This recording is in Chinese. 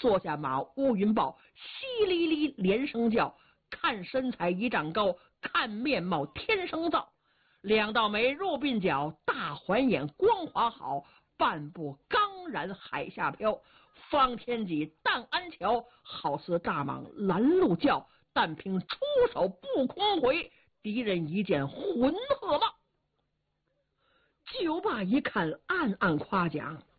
坐下马，乌云豹淅沥沥连声叫，看身材一丈高，看面貌天生造。两道眉入鬓角，大环眼光滑好，半步刚然海下飘。方天戟淡安桥，好似大蟒拦路叫，但凭出手不空回，敌人一见浑鹤冒。九把一看，暗暗夸奖，